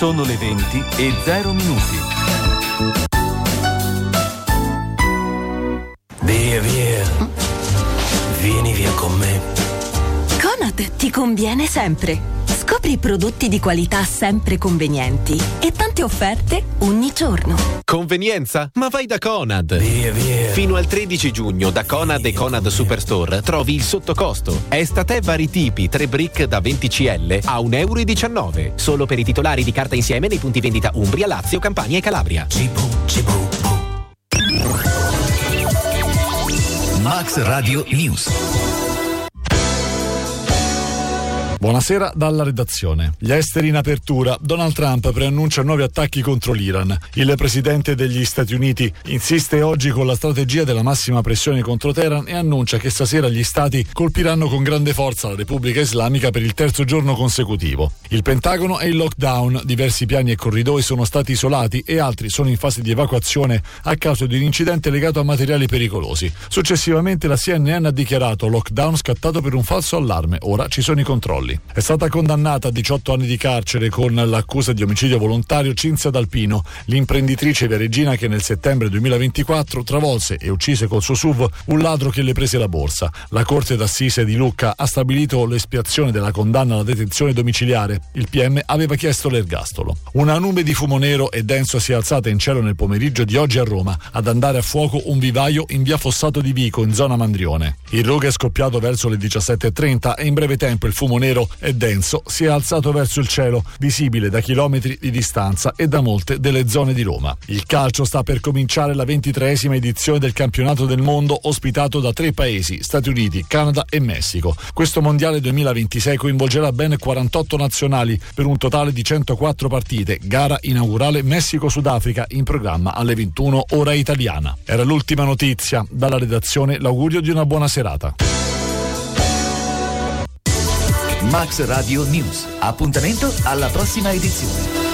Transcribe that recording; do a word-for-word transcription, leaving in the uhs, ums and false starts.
Sono le venti e zero minuti. Via, via. Vieni via con me. Conad ti conviene sempre. Scopri prodotti di qualità sempre convenienti e tante offerte ogni giorno. Convenienza? Ma vai da Conad! Via, via. Fino al tredici giugno da Conad e Conad Superstore trovi il sottocosto. Estate vari tipi, tre brick da venti centilitri a un euro e diciannove. Solo per i titolari di carta insieme nei punti vendita Umbria, Lazio, Campania e Calabria. Cibo, cibo, Max Radio News. Buonasera dalla redazione. Gli esteri in apertura. Donald Trump preannuncia nuovi attacchi contro l'Iran. Il presidente degli Stati Uniti insiste oggi con la strategia della massima pressione contro Teheran e annuncia che stasera gli stati colpiranno con grande forza la Repubblica Islamica per il terzo giorno consecutivo. Il Pentagono è in lockdown, diversi piani e corridoi sono stati isolati e altri sono in fase di evacuazione a causa di un incidente legato a materiali pericolosi. Successivamente la C N N ha dichiarato lockdown scattato per un falso allarme. Ora ci sono i controlli. È stata condannata a diciotto anni di carcere con l'accusa di omicidio volontario Cinzia D'Alpino, l'imprenditrice viareggina che nel settembre duemilaventiquattro travolse e uccise col suo S U V un ladro che le prese la borsa. La Corte d'Assise di Lucca ha stabilito l'espiazione della condanna alla detenzione domiciliare. Il P M aveva chiesto l'ergastolo. Una nube di fumo nero e denso si è alzata in cielo nel pomeriggio di oggi a Roma, ad andare a fuoco un vivaio in via Fossato di Vico, in zona Mandrione. Il rogo è scoppiato verso le diciassette e trenta e in breve tempo il fumo nero e denso si è alzato verso il cielo, visibile da chilometri di distanza e da molte delle zone di Roma. Il calcio sta per cominciare la ventitreesima edizione del campionato del mondo, ospitato da tre paesi, Stati Uniti, Canada e Messico. Questo mondiale duemilaventisei coinvolgerà ben quarantotto nazionali per un totale di centoquattro partite. Gara inaugurale Messico-Sudafrica in programma alle ventuno ora italiana. Era l'ultima notizia. Dalla redazione l'augurio di una buona serata. Max Radio News. Appuntamento alla prossima edizione.